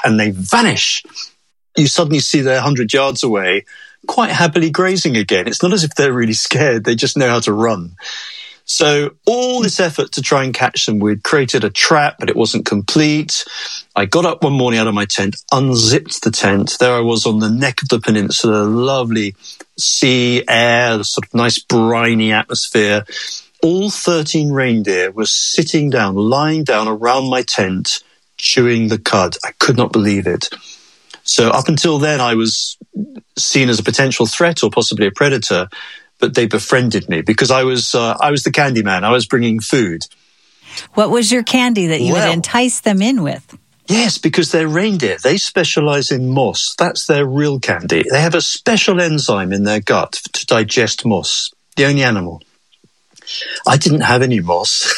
and they vanish. You suddenly see they're 100 yards away, quite happily grazing again. It's not as if they're really scared. They just know how to run. So all this effort to try and catch them, we'd created a trap, but it wasn't complete. I got up one morning out of my tent, unzipped the tent. There I was on the neck of the peninsula, lovely sea air, the sort of nice briny atmosphere. All 13 reindeer were sitting down, lying down around my tent, chewing the cud. I could not believe it. So up until then, I was seen as a potential threat or possibly a predator, but they befriended me because I was the candy man. I was bringing food. What was your candy that you would entice them in with? Yes, because they're reindeer. They specialize in moss. That's their real candy. They have a special enzyme in their gut to digest moss, the only animal. I didn't have any moss,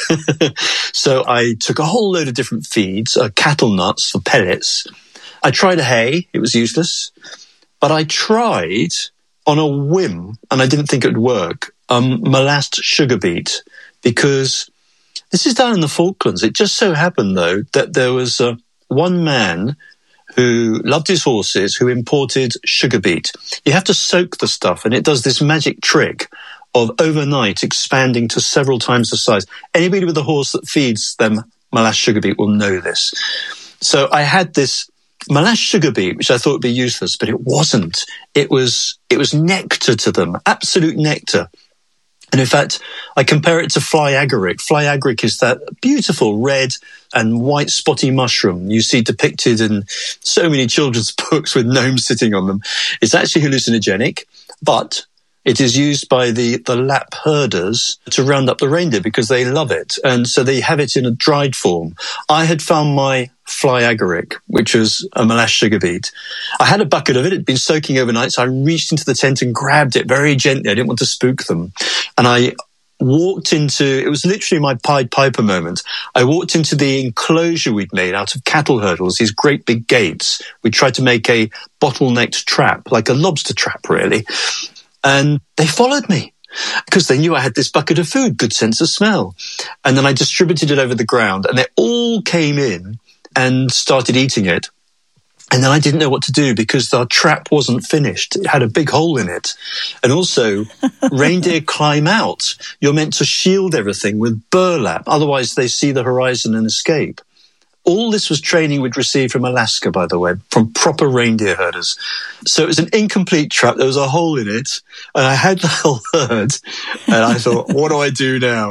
so I took a whole load of different feeds, cattle nuts for pellets. I tried a hay. It was useless. But I tried on a whim, and I didn't think it would work, molassed sugar beet, because this is down in the Falklands. It just so happened, though, that there was one man who loved his horses who imported sugar beet. You have to soak the stuff, and it does this magic trick of overnight expanding to several times the size. Anybody with a horse that feeds them molasses sugar beet will know this. So I had this molasses sugar beet, which I thought would be useless, but it wasn't. It was nectar to them, absolute nectar. And in fact, I compare it to fly agaric. Fly agaric is that beautiful red and white spotty mushroom you see depicted in so many children's books with gnomes sitting on them. It's actually hallucinogenic, but it is used by the Lapp herders to round up the reindeer because they love it. And so they have it in a dried form. I had found my fly agaric, which was a molasses sugar beet. I had a bucket of it. It had been soaking overnight. So I reached into the tent and grabbed it very gently. I didn't want to spook them. And I walked into, it was literally my Pied Piper moment. I walked into the enclosure we'd made out of cattle hurdles, these great big gates. We tried to make a bottlenecked trap, like a lobster trap, really. And they followed me because they knew I had this bucket of food, good sense of smell. And then I distributed it over the ground and they all came in and started eating it. And then I didn't know what to do because the trap wasn't finished. It had a big hole in it. And also, reindeer climb out. You're meant to shield everything with burlap. Otherwise, they see the horizon and escape. All this was training we'd received from Alaska, by the way, from proper reindeer herders. So it was an incomplete trap. There was a hole in it, and I had the whole herd. And I thought, what do I do now?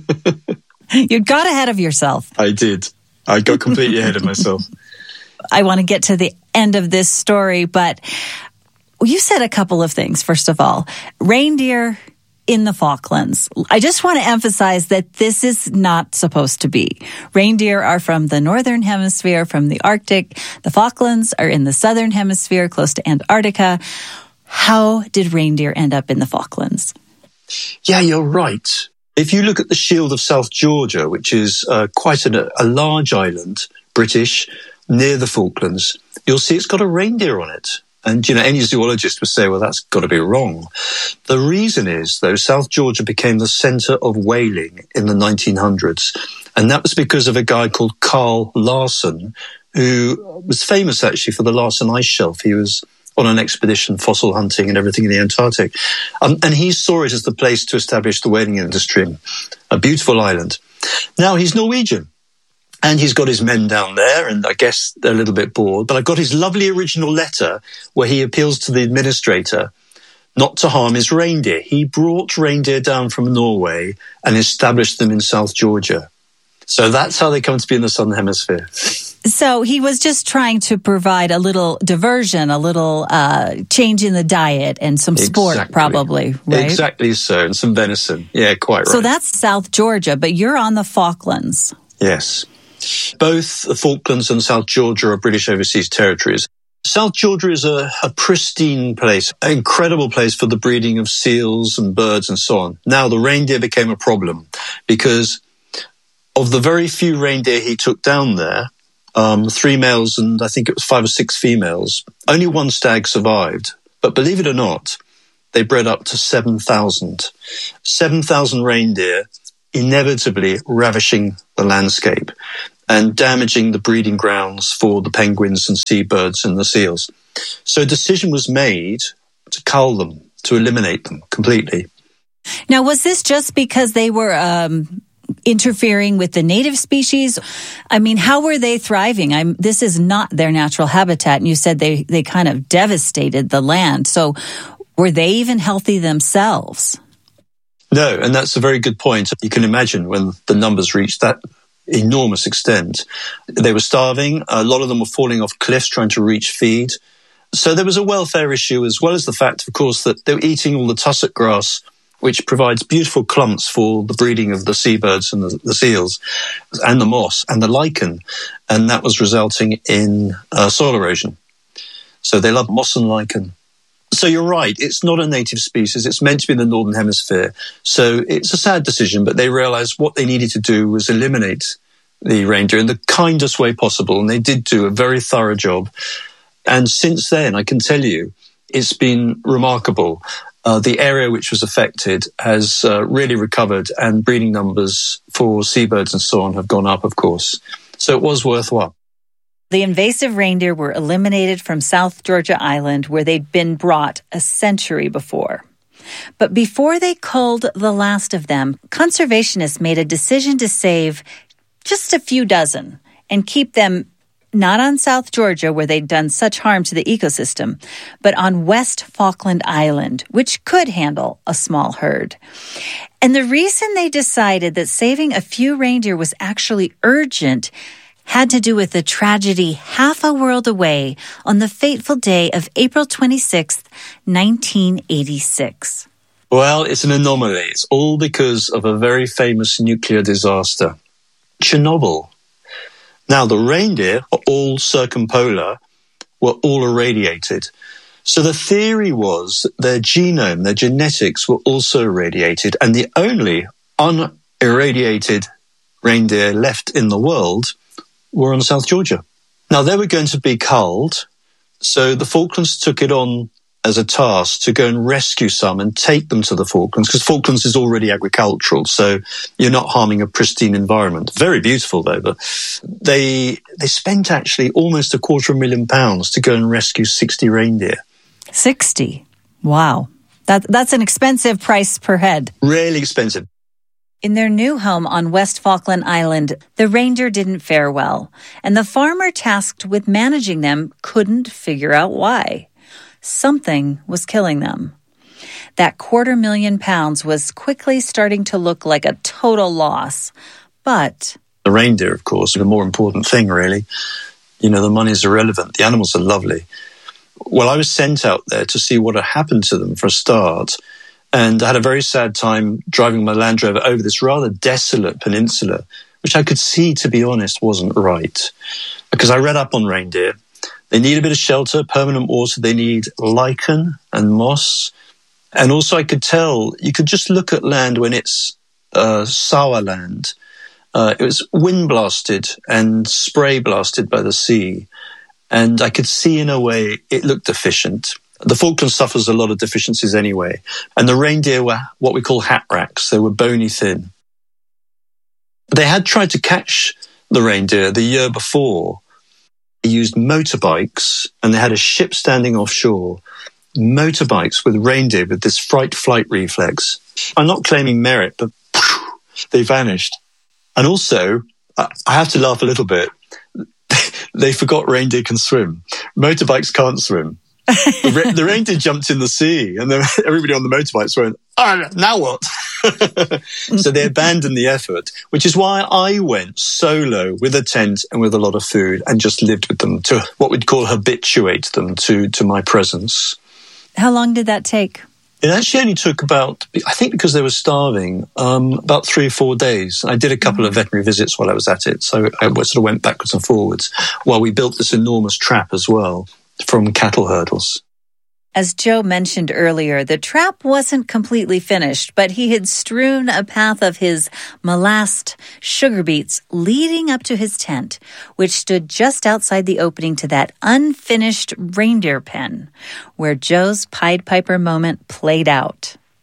You got ahead of yourself. I did. I got completely ahead of myself. I want to get to the end of this story, but you said a couple of things. First of all, reindeer in the Falklands. I just want to emphasize that this is not supposed to be. Reindeer are from the northern hemisphere, from the Arctic. The Falklands are in the southern hemisphere, close to Antarctica. How did reindeer end up in the Falklands? Yeah, you're right. If you look at the Shield of South Georgia, which is quite a large island, British, near the Falklands, you'll see it's got a reindeer on it. And, any zoologist would say, well, that's got to be wrong. The reason is, though, South Georgia became the center of whaling in the 1900s. And that was because of a guy called Carl Larsen, who was famous, actually, for the Larsen Ice Shelf. He was on an expedition, fossil hunting and everything in the Antarctic. And he saw it as the place to establish the whaling industry. A beautiful island. Now, he's Norwegian. And he's got his men down there, and I guess they're a little bit bored. But I got his lovely original letter where he appeals to the administrator not to harm his reindeer. He brought reindeer down from Norway and established them in South Georgia. So that's how they come to be in the Southern Hemisphere. So he was just trying to provide a little diversion, a little change in the diet and some sport, probably, right? Exactly so, and some venison. Yeah, quite right. So that's South Georgia, but you're on the Falklands. Yes. Both the Falklands and South Georgia are British overseas territories. South Georgia is a pristine place, an incredible place for the breeding of seals and birds and so on. Now, the reindeer became a problem because of the very few reindeer he took down there, 3 males and I think it was 5 or 6 females, only one stag survived. But believe it or not, they bred up to 7,000. 7,000 reindeer, inevitably ravishing the landscape. and damaging the breeding grounds for the penguins and seabirds and the seals. So a decision was made to cull them, to eliminate them completely. Now, was this just because they were interfering with the native species? I mean, how were they thriving? This is not their natural habitat, and you said they kind of devastated the land. So were they even healthy themselves? No, and that's a very good point. You can imagine when the numbers reached that enormous extent. They were starving. A lot of them were falling off cliffs trying to reach feed. So there was a welfare issue, as well as the fact, of course, that they were eating all the tussock grass, which provides beautiful clumps for the breeding of the seabirds and the seals, and the moss and the lichen. And that was resulting in soil erosion. So they love moss and lichen. So you're right, it's not a native species. It's meant to be in the Northern Hemisphere. So it's a sad decision, but they realized what they needed to do was eliminate the reindeer in the kindest way possible. And they did do a very thorough job. And since then, I can tell you, it's been remarkable. The area which was affected has really recovered, and breeding numbers for seabirds and so on have gone up, of course. So it was worthwhile. The invasive reindeer were eliminated from South Georgia Island, where they'd been brought a century before. But before they culled the last of them, conservationists made a decision to save just a few dozen and keep them not on South Georgia, where they'd done such harm to the ecosystem, but on West Falkland Island, which could handle a small herd. And the reason they decided that saving a few reindeer was actually urgent had to do with the tragedy half a world away on the fateful day of April 26th, 1986. Well, it's an anomaly. It's all because of a very famous nuclear disaster, Chernobyl. Now, the reindeer are all circumpolar, were all irradiated. So the theory was their genome, their genetics were also irradiated, and the only unirradiated reindeer left in the world were on South Georgia. Now, they were going to be culled, so the Falklands took it on as a task to go and rescue some and take them to the Falklands, because Falklands is already agricultural, so you're not harming a pristine environment. Very beautiful, though, but they spent actually almost £250,000 to go and rescue 60 reindeer. 60? Wow. That's an expensive price per head. Really expensive. In their new home on West Falkland Island, the reindeer didn't fare well, and the farmer tasked with managing them couldn't figure out why. Something was killing them. That £250,000 was quickly starting to look like a total loss, but the reindeer, of course, are the more important thing, really. You know, the money's irrelevant. The animals are lovely. Well, I was sent out there to see what had happened to them for a start, and I had a very sad time driving my Land Rover over this rather desolate peninsula, which I could see, to be honest, wasn't right. Because I read up on reindeer. They need a bit of shelter, permanent water. They need lichen and moss. And also I could tell, you could just look at land when it's sour land. It was wind blasted and spray blasted by the sea. And I could see in a way it looked deficient. The Falklands suffers a lot of deficiencies anyway. And the reindeer were what we call hat racks. They were bony thin. They had tried to catch the reindeer the year before. They used motorbikes, and they had a ship standing offshore. Motorbikes with reindeer with this fright-flight reflex. I'm not claiming merit, but they vanished. And also, I have to laugh a little bit. They forgot reindeer can swim. Motorbikes can't swim. The reindeer jumped in the sea, and then everybody on the motorbikes went, "Oh, now what?" So they abandoned the effort, which is why I went solo with a tent and with a lot of food and just lived with them to what we'd call habituate them to my presence. How long did that take? It actually only took about, I think because they were starving, about 3 or 4 days. I did a couple of veterinary visits while I was at it, so I sort of went backwards and forwards while we built this enormous trap as well from cattle hurdles. As Joe mentioned earlier, the trap wasn't completely finished, but he had strewn a path of his molassed sugar beets leading up to his tent, which stood just outside the opening to that unfinished reindeer pen, where Joe's Pied Piper moment played out.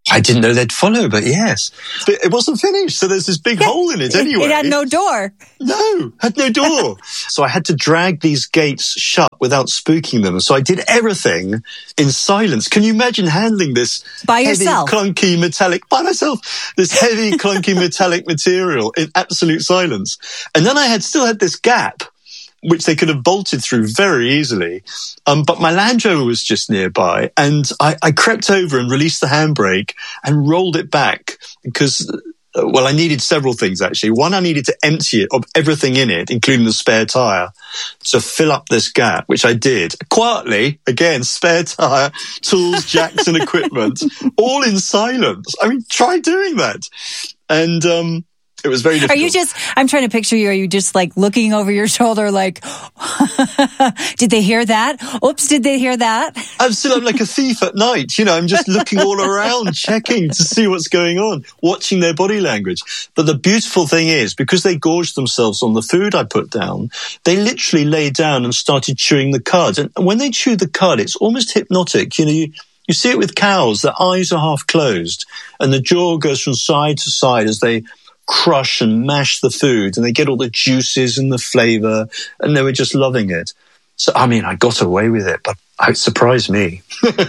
I didn't know they'd follow, but yes. But it wasn't finished, so there's this big hole in it anyway. It had no door. No, had no door. So I had to drag these gates shut without spooking them. So I did everything in silence. Can you imagine handling this by heavy, yourself, clunky, metallic, by myself, this heavy, clunky, metallic material in absolute silence? And then I still had this gap, which they could have bolted through very easily. But my Land Rover was just nearby, and I crept over and released the handbrake and rolled it back because, well, I needed several things, actually. One, I needed to empty it of everything in it, including the spare tyre, to fill up this gap, which I did. Quietly, again, spare tyre, tools, jacks and equipment, all in silence. I mean, try doing that. And it was very difficult. I'm trying to picture you, are you just like looking over your shoulder like, did they hear that? Oops, did they hear that? I'm like a thief at night. I'm just looking all around, checking to see what's going on, watching their body language. But the beautiful thing is, because they gorged themselves on the food I put down, they literally lay down and started chewing the cud. And when they chew the cud, it's almost hypnotic. You see it with cows, their eyes are half closed and the jaw goes from side to side as they crush and mash the food, and they get all the juices and the flavor, and they were just loving it. So, I mean, I got away with it, but it surprised me.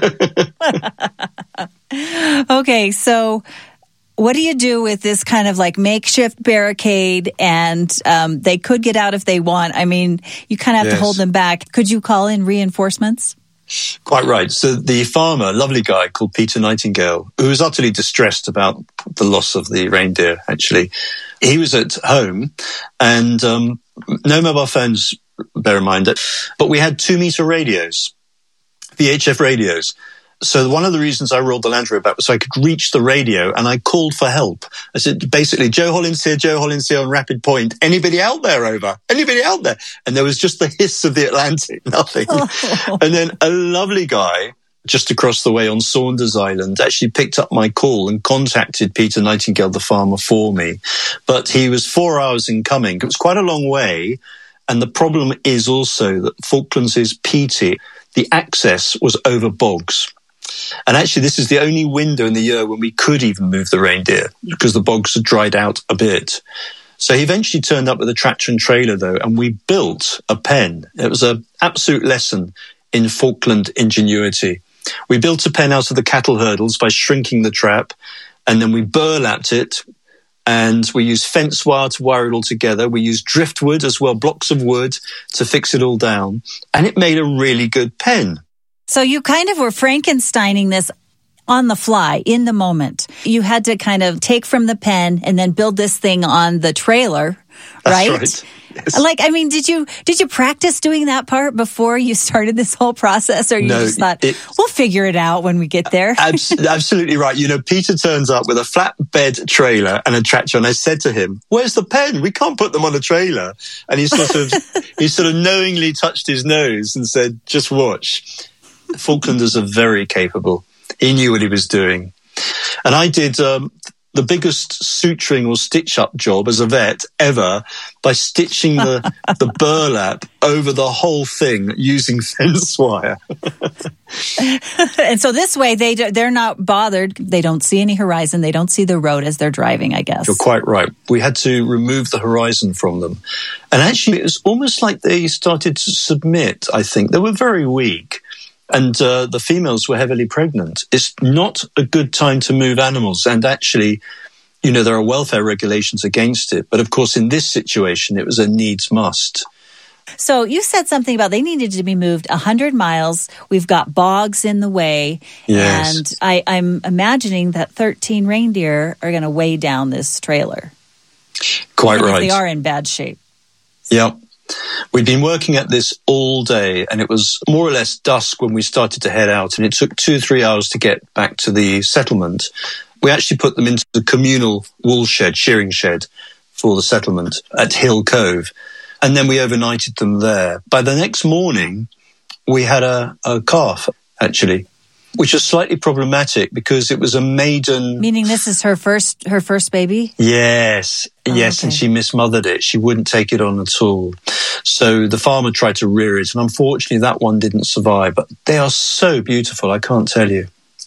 Okay, so what do you do with this kind of like makeshift barricade? And they could get out if they want. I mean, you kind of have to hold them back. Could you call in reinforcements? Quite right. So the farmer, lovely guy called Peter Nightingale, who was utterly distressed about the loss of the reindeer, actually, he was at home and no mobile phones, bear in mind, but we had 2-meter radios, VHF radios. So one of the reasons I rolled the Land Rover back was so I could reach the radio, and I called for help. I said, basically, Joe Hollins here on Rapid Point. Anybody out there, over? Anybody out there? And there was just the hiss of the Atlantic, nothing. Oh. And then a lovely guy just across the way on Saunders Island actually picked up my call and contacted Peter Nightingale, the farmer, for me. But he was 4 hours in coming. It was quite a long way. And the problem is also that Falklands is peaty. The access was over bogs. And actually, this is the only window in the year when we could even move the reindeer because the bogs had dried out a bit. So he eventually turned up with a tractor and trailer, though, and we built a pen. It was an absolute lesson in Falkland ingenuity. We built a pen out of the cattle hurdles by shrinking the trap, and then we burlapped it, and we used fence wire to wire it all together. We used driftwood as well, blocks of wood, to fix it all down, and it made a really good pen. So you kind of were Frankensteining this on the fly, in the moment. You had to kind of take from the pen and then build this thing on the trailer, right? That's right. Yes. Like, I mean, did you practice doing that part before you started this whole process, or you just thought, we'll figure it out when we get there? Absolutely right. Peter turns up with a flatbed trailer and a tractor, and I said to him, "Where's the pen? We can't put them on a trailer." And he sort of knowingly touched his nose and said, "Just watch." Falklanders are very capable. He knew what he was doing. And I did the biggest suturing or stitch-up job as a vet ever by stitching the burlap over the whole thing using fence wire. And so this way, they're not bothered. They don't see any horizon. They don't see the road as they're driving, I guess. You're quite right. We had to remove the horizon from them. And actually, it was almost like they started to submit, I think. They were very weak. And the females were heavily pregnant. It's not a good time to move animals. And actually, there are welfare regulations against it. But of course, in this situation, it was a needs must. So you said something about they needed to be moved 100 miles. We've got bogs in the way. Yes. And I'm imagining that 13 reindeer are going to weigh down this trailer. Quite right. They are in bad shape. Yep. We'd been working at this all day, and it was more or less dusk when we started to head out, and it took 2-3 hours to get back to the settlement. We actually put them into the communal wool shed, shearing shed for the settlement at Hill Cove, and then we overnighted them there. By the next morning, we had a calf, actually, which was slightly problematic because it was a maiden. Meaning this is her first baby? Yes, yes, okay. And she mismothered it. She wouldn't take it on at all. So the farmer tried to rear it, and unfortunately that one didn't survive. But they are so beautiful, I can't tell you.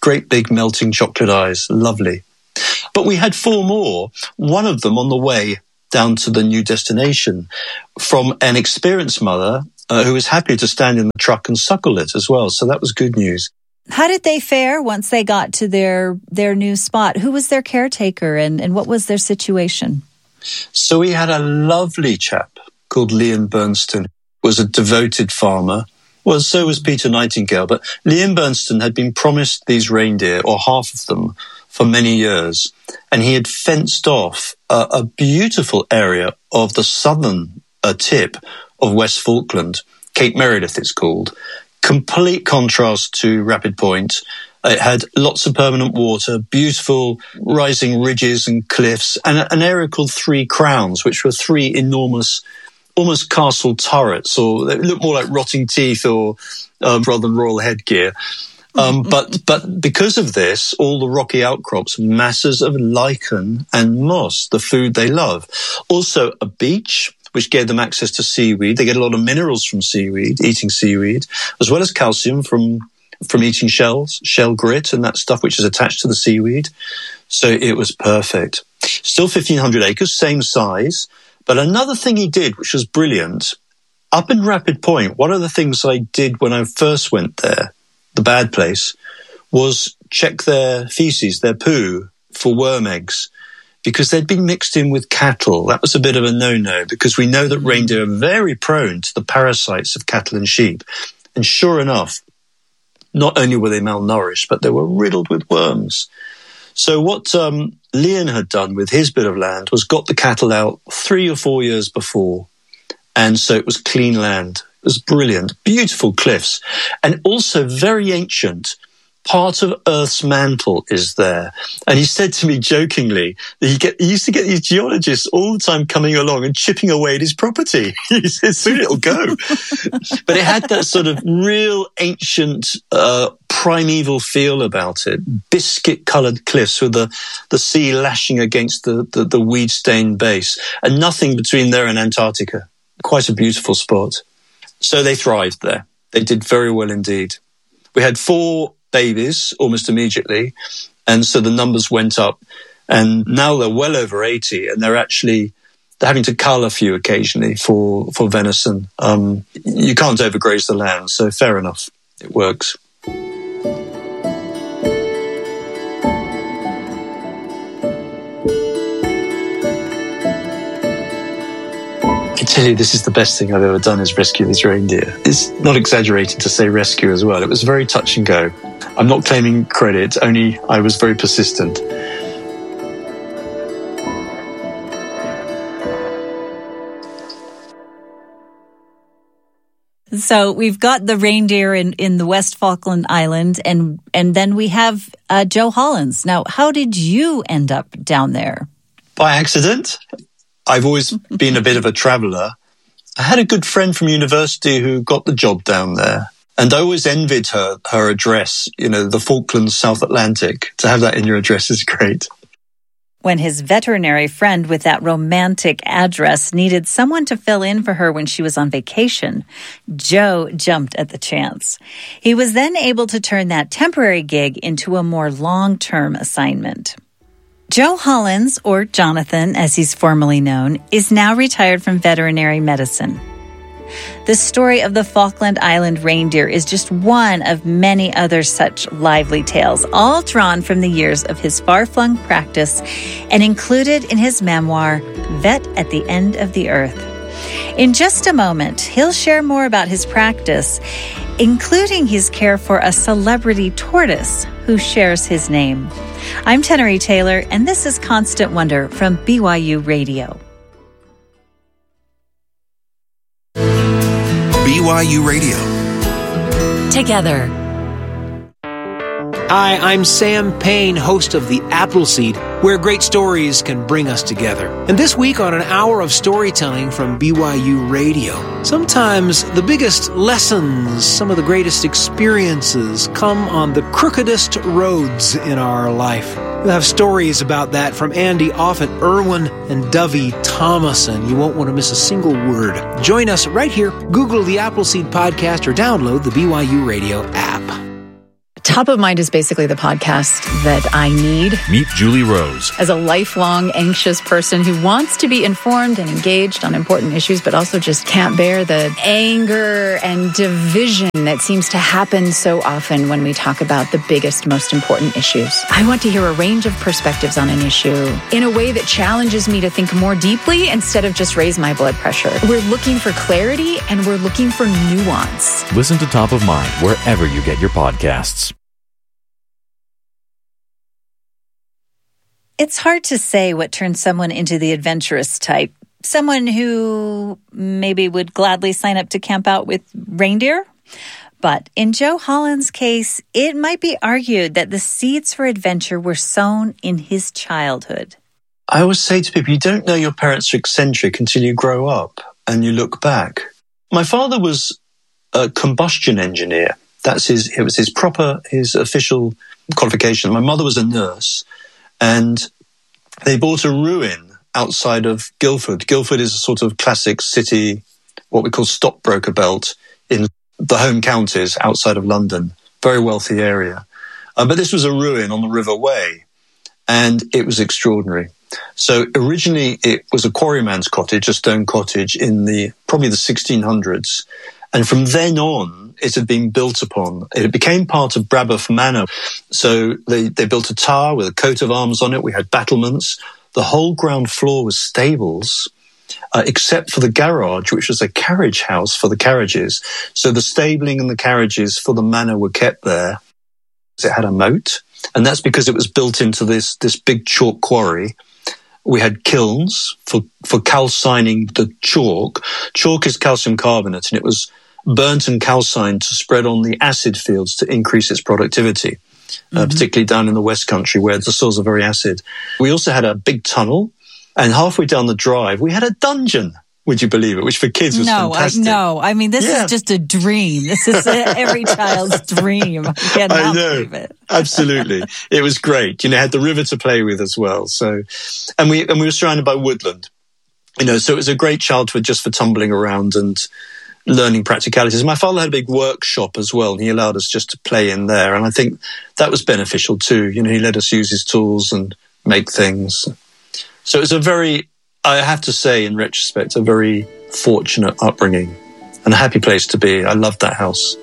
great big melting chocolate eyes. Lovely. But we had 4 more, one of them on the way down to the new destination from an experienced mother who was happy to stand in the truck and suckle it as well. So that was good news. How did they fare once they got to their new spot? Who was their caretaker and what was their situation? So we had a lovely chap called Liam Bernstein, was a devoted farmer. Well, so was Peter Nightingale. But Liam Bernstein had been promised these reindeer, or half of them, for many years. And he had fenced off a beautiful area of the southern tip of West Falkland. Cape Meredith it's called. Complete contrast to Rapid Point. It had lots of permanent water, beautiful rising ridges and cliffs, and an area called 3 Crowns, which were 3 enormous, almost castle turrets, or they looked more like rotting teeth or rather than royal headgear. But because of this, all the rocky outcrops, masses of lichen and moss, the food they love. Also a beach, which gave them access to seaweed. They get a lot of minerals from seaweed, eating seaweed, as well as calcium from eating shells, shell grit and that stuff which is attached to the seaweed. So it was perfect. Still 1,500 acres, same size. But another thing he did, which was brilliant, up in Rapid Point, one of the things I did when I first went there, the bad place, was check their feces, their poo, for worm eggs, because they'd been mixed in with cattle. That was a bit of a no-no, because we know that reindeer are very prone to the parasites of cattle and sheep. And sure enough, not only were they malnourished, but they were riddled with worms. So what Liam had done with his bit of land was got the cattle out 3 or 4 years before. And so it was clean land. It was brilliant. Beautiful cliffs. And also very ancient. Part of Earth's mantle is there. And he said to me jokingly that he used to get these geologists all the time coming along and chipping away at his property. He said, soon it'll go. But it had that sort of real ancient, primeval feel about it. Biscuit-coloured cliffs with the sea lashing against the weed-stained base. And nothing between there and Antarctica. Quite a beautiful spot. So they thrived there. They did very well indeed. We had 4 babies almost immediately, and so the numbers went up, and now they're well over 80, and they're having to cull a few occasionally for venison. You can't overgraze the land, so fair enough, it works. I tell you, this is the best thing I've ever done, is rescue these reindeer. It's not exaggerating to say rescue as well. It was very touch and go. I'm not claiming credit, only I was very persistent. So we've got the reindeer in the West Falkland Island, and then we have Joe Hollins. Now, how did you end up down there? By accident. I've always been a bit of a traveller. I had a good friend from university who got the job down there, and I always envied her address, the Falklands, South Atlantic. To have that in your address is great. When his veterinary friend with that romantic address needed someone to fill in for her when she was on vacation, Joe jumped at the chance. He was then able to turn that temporary gig into a more long-term assignment. Joe Hollins, or Jonathan as he's formally known, is now retired from veterinary medicine. The story of the Falkland Island reindeer is just one of many other such lively tales, all drawn from the years of his far-flung practice and included in his memoir, Vet at the End of the Earth. In just a moment, he'll share more about his practice, including his care for a celebrity tortoise who shares his name. I'm Tenery Taylor, and this is Constant Wonder from BYU Radio. BYU Radio. Together. Hi, I'm Sam Payne, host of The Appleseed, where great stories can bring us together. And this week on an hour of storytelling from BYU Radio, sometimes the biggest lessons, some of the greatest experiences come on the crookedest roads in our life. We'll have stories about that from Andy Offit Irwin and Dovey Thomason. You won't want to miss a single word. Join us right here. Google The Appleseed Podcast or download the BYU Radio app. Top of Mind is basically the podcast that I need. Meet Julie Rose. As a lifelong anxious person who wants to be informed and engaged on important issues, but also just can't bear the anger and division that seems to happen so often when we talk about the biggest, most important issues. I want to hear a range of perspectives on an issue in a way that challenges me to think more deeply instead of just raise my blood pressure. We're looking for clarity and we're looking for nuance. Listen to Top of Mind wherever you get your podcasts. It's hard to say what turns someone into the adventurous type. Someone who maybe would gladly sign up to camp out with reindeer. But in Joe Holland's case, it might be argued that the seeds for adventure were sown in his childhood. I always say to people, you don't know your parents are eccentric until you grow up and you look back. My father was a combustion engineer. It was his official qualification. My mother was a nurse. And they bought a ruin outside of Guildford. Guildford is a sort of classic city, what we call stockbroker belt in the home counties outside of London. Very wealthy area. But this was a ruin on the River Wey, and it was extraordinary. So originally it was a quarryman's cottage, a stone cottage in probably the 1600s. And from then on, it had been built upon. It became part of Braboff Manor. So they built a tower with a coat of arms on it. We had battlements. The whole ground floor was stables, except for the garage, which was a carriage house for the carriages. So the stabling and the carriages for the manor were kept there. It had a moat, and that's because it was built into this big chalk quarry. We had kilns for calcining the chalk. Chalk is calcium carbonate, and it was burnt and calcined to spread on the acid fields to increase its productivity, particularly down in the West Country where the soils are very acid. We also had a big tunnel, and halfway down the drive, we had a dungeon. Would you believe it? Which for kids was fantastic. I mean, this is just a dream. This is every child's dream. I cannot believe it. Absolutely. It was great. Had the river to play with as well. So, and we were surrounded by woodland, so it was a great childhood just for tumbling around and learning practicalities. My father had a big workshop as well, and he allowed us just to play in there. And I think that was beneficial too. He let us use his tools and make things. So it was I have to say, in retrospect, a very fortunate upbringing and a happy place to be. I loved that house.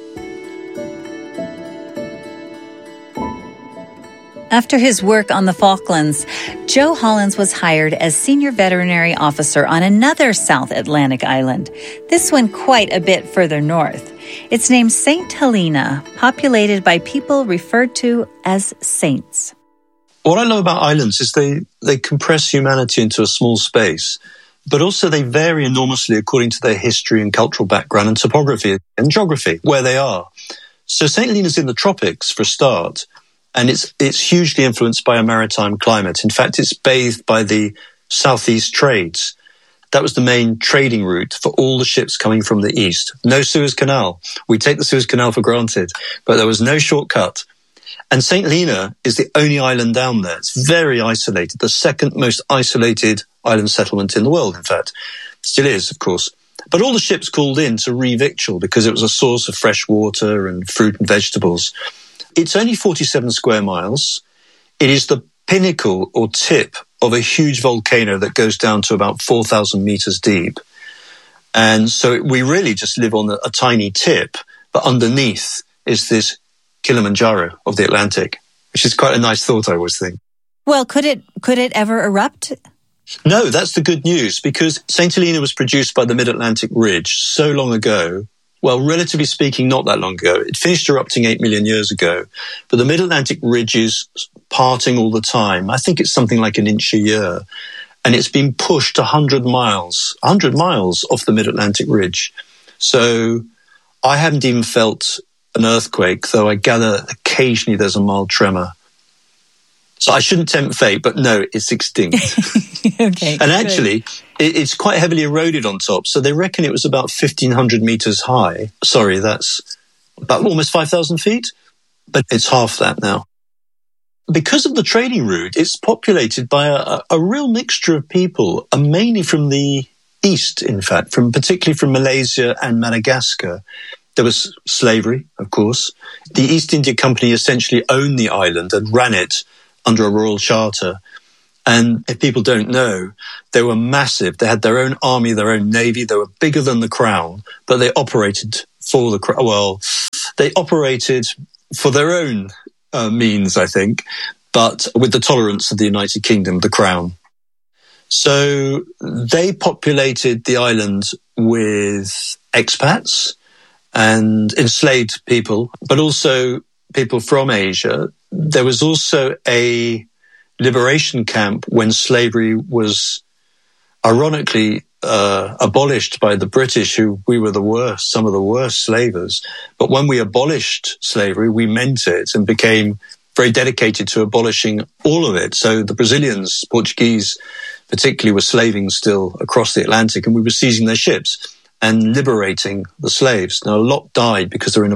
After his work on the Falklands, Joe Hollands was hired as senior veterinary officer on another South Atlantic island, this one quite a bit further north. It's named St. Helena, populated by people referred to as saints. What I love about islands is they compress humanity into a small space, but also they vary enormously according to their history and cultural background and topography and geography, where they are. So St. Helena's in the tropics, for a start, and it's hugely influenced by a maritime climate. In fact, it's bathed by the southeast trades. That was the main trading route for all the ships coming from the east. No Suez Canal. We take the Suez Canal for granted, but there was no shortcut. And St. Helena is the only island down there. It's very isolated, the second most isolated island settlement in the world, in fact. Still is, of course. But all the ships called in to re-victual because it was a source of fresh water and fruit and vegetables. It's only 47 square miles. It is the pinnacle or tip of a huge volcano that goes down to about 4,000 meters deep. And so we really just live on a tiny tip, but underneath is this Kilimanjaro of the Atlantic, which is quite a nice thought, I always think. Well, could it ever erupt? No, that's the good news, because St. Helena was produced by the Mid-Atlantic Ridge so long ago. Well, relatively speaking, not that long ago. It finished erupting 8 million years ago, but the Mid-Atlantic Ridge is parting all the time. I think it's something like an inch a year, and it's been pushed 100 miles off the Mid-Atlantic Ridge. So I haven't even felt an earthquake, though I gather occasionally there's a mild tremor. So I shouldn't tempt fate, but no, it's extinct. Okay. And actually, it's quite heavily eroded on top. So they reckon it was about 1,500 meters high. Sorry, that's about almost 5,000 feet, but it's half that now. Because of the trading route, it's populated by a real mixture of people, mainly from the east, in fact, particularly from Malaysia and Madagascar. There was slavery, of course. The East India Company essentially owned the island and ran it under a royal charter. And if people don't know, they were massive. They had their own army, their own navy. They were bigger than the crown, but they operated for the crown. Well, they operated for their own means, I think, but with the tolerance of the United Kingdom, the crown. So they populated the island with expats and enslaved people, but also people from Asia. There was also a liberation camp when slavery was ironically abolished by the British, who we were the worst, some of the worst slavers. But when we abolished slavery, we meant it and became very dedicated to abolishing all of it. So the Brazilians, Portuguese particularly, were slaving still across the Atlantic, and we were seizing their ships and liberating the slaves. Now, a lot died because they're in a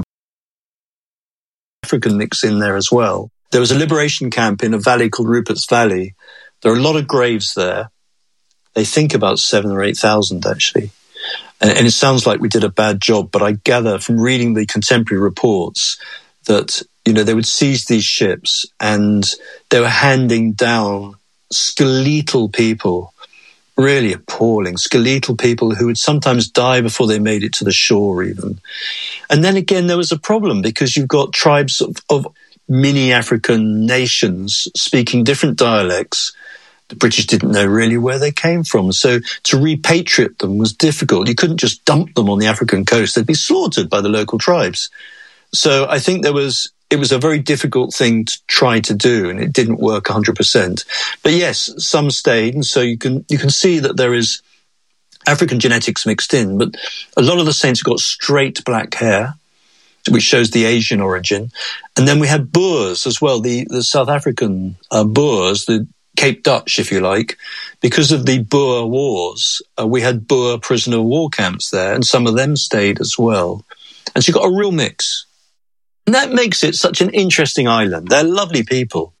African mix in there as well. There was a liberation camp in a valley called Rupert's Valley. There are a lot of graves there. They think about 7,000 or 8,000, actually. And it sounds like we did a bad job, but I gather from reading the contemporary reports that, they would seize these ships and they were handing down skeletal people, really appalling, skeletal people who would sometimes die before they made it to the shore even. And then again, there was a problem because you've got tribes of mini African nations speaking different dialects. The British didn't know really where they came from. So to repatriate them was difficult. You couldn't just dump them on the African coast. They'd be slaughtered by the local tribes. So I think it was a very difficult thing to try to do, and it didn't work 100%. But yes, some stayed, and so you can see that there is African genetics mixed in. But a lot of the saints got straight black hair, which shows the Asian origin. And then we had Boers as well, the South African Boers, the Cape Dutch, if you like. Because of the Boer Wars, we had Boer prisoner of war camps there, and some of them stayed as well. And so you got a real mix. And that makes it such an interesting island. They're lovely people.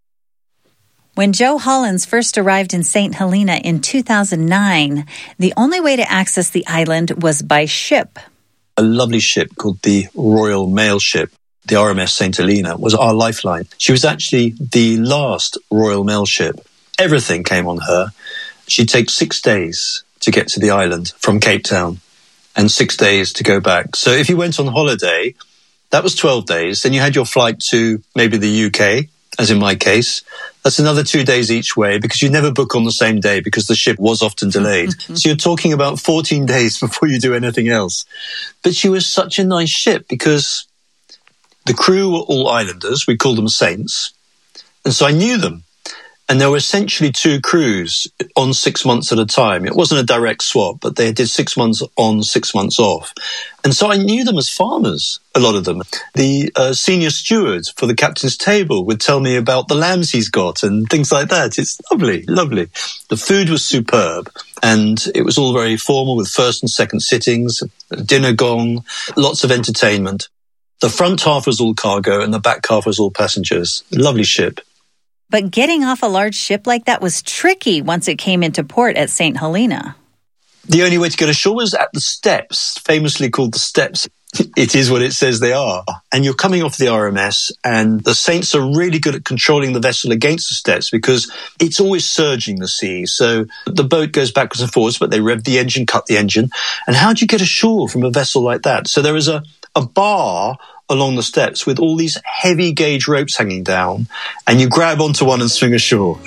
When Joe Hollins first arrived in St. Helena in 2009, the only way to access the island was by ship. A lovely ship called the Royal Mail Ship, the RMS St. Helena, was our lifeline. She was actually the last Royal Mail ship. Everything came on her. She'd take 6 days to get to the island from Cape Town and 6 days to go back. So if you went on holiday, that was 12 days. Then you had your flight to maybe the UK, as in my case. That's another 2 days each way because you never book on the same day because the ship was often delayed. So you're talking about 14 days before you do anything else. But she was such a nice ship because the crew were all islanders. We called them saints. And so I knew them. And there were essentially two crews on 6 months at a time. It wasn't a direct swap, but they did 6 months on, 6 months off. And so I knew them as farmers, a lot of them. The senior steward for the captain's table would tell me about the lambs he's got and things like that. It's lovely, lovely. The food was superb, and it was all very formal with first and second sittings, dinner gong, lots of entertainment. The front half was all cargo and the back half was all passengers. Lovely ship. But getting off a large ship like that was tricky once it came into port at St. Helena. The only way to get ashore was at the steps, famously called the steps. It is what it says they are. And you're coming off the RMS, and the saints are really good at controlling the vessel against the steps because it's always surging the sea. So the boat goes backwards and forwards, but they rev the engine, cut the engine. And how do you get ashore from a vessel like that? So there is a bar along the steps with all these heavy gauge ropes hanging down, and you grab onto one and swing ashore.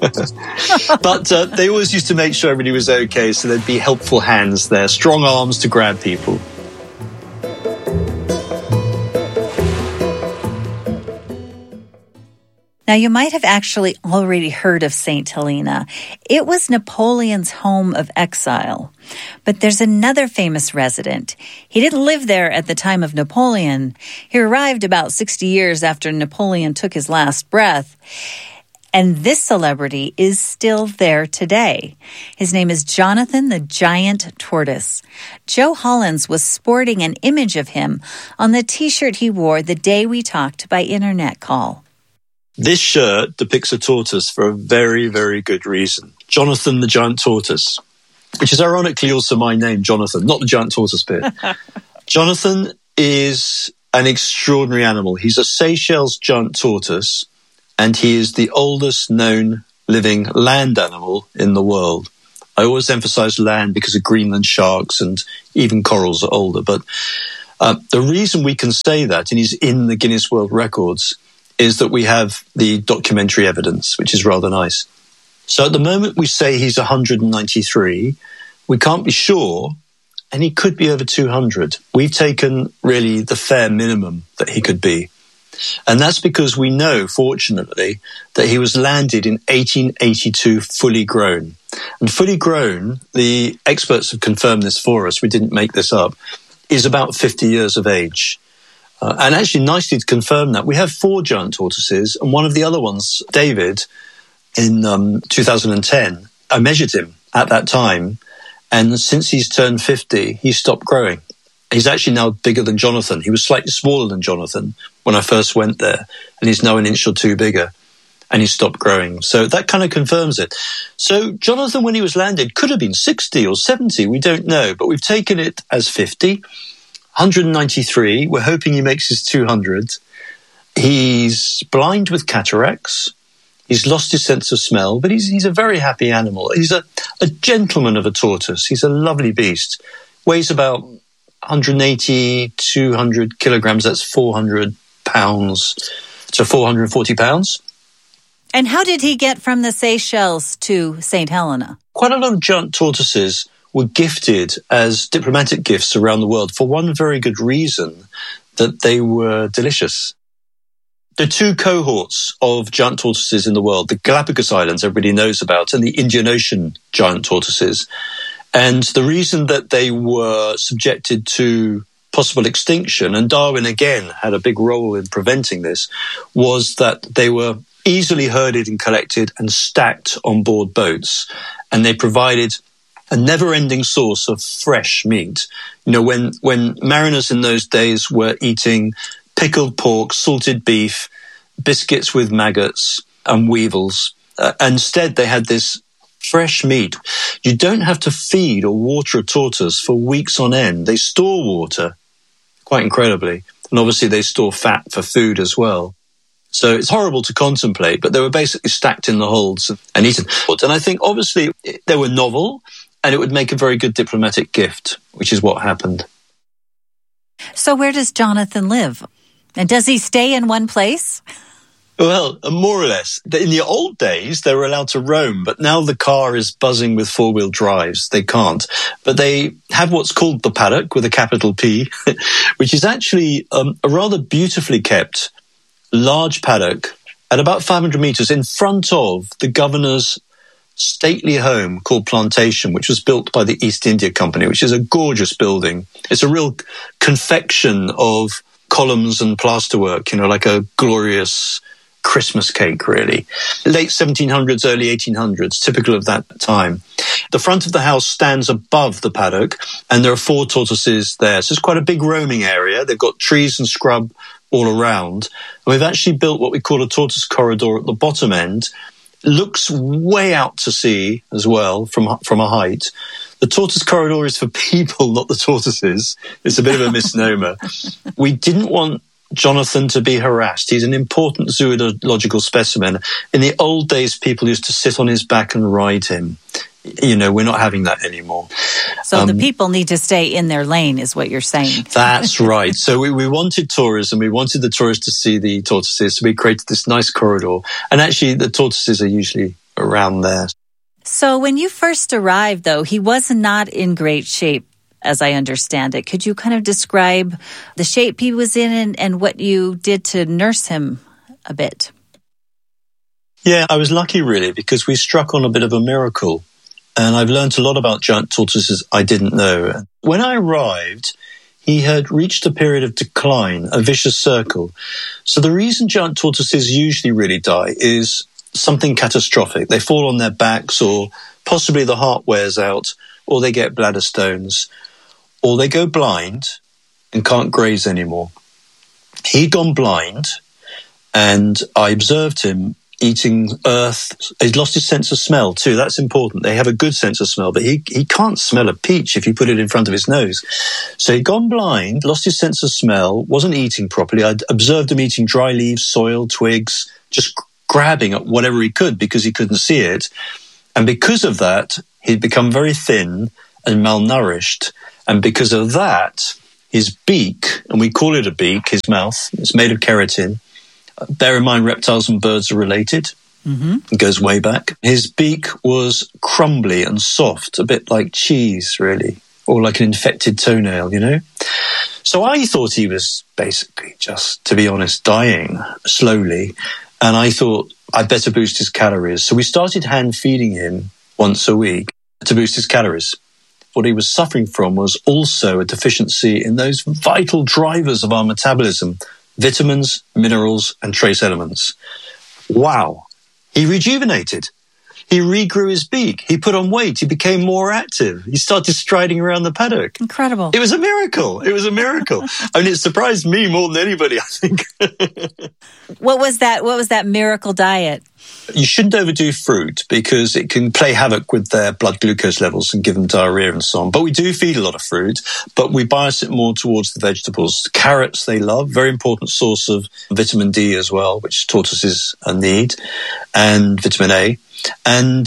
But they always used to make sure everybody was okay, so there'd be helpful hands there, strong arms to grab people. Now, you might have actually already heard of St. Helena. It was Napoleon's home of exile. But there's another famous resident. He didn't live there at the time of Napoleon. He arrived about 60 years after Napoleon took his last breath. And this celebrity is still there today. His name is Jonathan the Giant Tortoise. Joe Hollins was sporting an image of him on the T-shirt he wore the day we talked by internet call. This shirt depicts a tortoise for a very, very good reason. Jonathan the Giant Tortoise, which is ironically also my name, Jonathan, not the giant tortoise bit. Jonathan is an extraordinary animal. He's a Seychelles giant tortoise, and he is the oldest known living land animal in the world. I always emphasize land because of Greenland sharks, and even corals are older. But the reason we can say that, and he's in the Guinness World Records, is that we have the documentary evidence, which is rather nice. So at the moment we say he's 193. We can't be sure, and he could be over 200. We've taken really the fair minimum that he could be. And that's because we know, fortunately, that he was landed in 1882 fully grown. And fully grown, the experts have confirmed this for us, we didn't make this up, is about 50 years of age. And actually, nicely to confirm that, we have 4 giant tortoises, and one of the other ones, David, in 2010, I measured him at that time, and since he's turned 50, he's stopped growing. He's actually now bigger than Jonathan. He was slightly smaller than Jonathan when I first went there, and he's now an inch or 2 bigger, and he's stopped growing. So that kind of confirms it. So Jonathan, when he was landed, could have been 60 or 70, we don't know, but we've taken it as 50. 193, we're hoping he makes his 200. He's blind with cataracts. He's lost his sense of smell, but he's a very happy animal. He's a gentleman of a tortoise. He's a lovely beast. Weighs about 180, 200 kilograms. That's 400 pounds. So 440 pounds. And how did he get from the Seychelles to St. Helena? Quite a lot of giant tortoises were gifted as diplomatic gifts around the world for one very good reason, that they were delicious. There are 2 cohorts of giant tortoises in the world, the Galapagos Islands everybody knows about, and the Indian Ocean giant tortoises. And the reason that they were subjected to possible extinction, and Darwin again had a big role in preventing this, was that they were easily herded and collected and stacked on board boats, and they provided a never-ending source of fresh meat. You know, when mariners in those days were eating pickled pork, salted beef, biscuits with maggots and weevils, instead they had this fresh meat. You don't have to feed or water a tortoise for weeks on end. They store water, quite incredibly, and obviously they store fat for food as well. So it's horrible to contemplate, but they were basically stacked in the holds and eaten. And I think obviously they were novel, and it would make a very good diplomatic gift, which is what happened. So where does Jonathan live? And does he stay in one place? Well, more or less. In the old days, they were allowed to roam, but now the car is buzzing with 4-wheel drives. They can't. But they have what's called the paddock, with a capital P, which is actually a rather beautifully kept large paddock at about 500 meters in front of the governor's stately home called Plantation, which was built by the East India Company, which is a gorgeous building. It's a real confection of columns and plasterwork, you know, like a glorious Christmas cake, really. Late 1700s, early 1800s, typical of that time. The front of the house stands above the paddock, and there are 4 tortoises there. So it's quite a big roaming area. They've got trees and scrub all around. And we've actually built what we call a tortoise corridor at the bottom end. It looks way out to sea as well from a height. The tortoise corridor is for people, not the tortoises. It's a bit of a misnomer. We didn't want Jonathan to be harassed. He's an important zoological specimen. In the old days, people used to sit on his back and ride him. You know, we're not having that anymore. So the people need to stay in their lane, is what you're saying. That's right. So we wanted tourism. We wanted the tourists to see the tortoises. So we created this nice corridor. And actually, the tortoises are usually around there. So when you first arrived, though, he was not in great shape, as I understand it. Could you kind of describe the shape he was in and what you did to nurse him a bit? Yeah, I was lucky, really, because we struck on a bit of a miracle. And I've learned a lot about giant tortoises I didn't know. When I arrived, he had reached a period of decline, a vicious circle. So the reason giant tortoises usually really die is something catastrophic. They fall on their backs, or possibly the heart wears out, or they get bladder stones, or they go blind and can't graze anymore. He'd gone blind, and I observed him eating earth. He's lost his sense of smell too. That's important. They have a good sense of smell, but he can't smell a peach if you put it in front of his nose. So he'd gone blind, lost his sense of smell, wasn't eating properly. I'd observed him eating dry leaves, soil, twigs, just grabbing at whatever he could because he couldn't see it. And because of that, he'd become very thin and malnourished. And because of that, his beak, and we call it a beak, his mouth, it's made of keratin. Bear in mind, reptiles and birds are related. It goes way back. His beak was crumbly and soft, a bit like cheese, really, or like an infected toenail, you know? So I thought he was basically just, to be honest, dying slowly. And I thought I'd better boost his calories. So we started hand feeding him once a week to boost his calories. What he was suffering from was also a deficiency in those vital drivers of our metabolism: vitamins, minerals, and trace elements. Wow. He rejuvenated. He regrew his beak. He put on weight. He became more active. He started striding around the paddock. Incredible. It was a miracle. It was a miracle. I mean, it surprised me more than anybody, I think. What was that miracle diet? You shouldn't overdo fruit because it can play havoc with their blood glucose levels and give them diarrhea and so on. But we do feed a lot of fruit, but we bias it more towards the vegetables. Carrots they love, very important source of vitamin D as well, which tortoises need, and vitamin A. And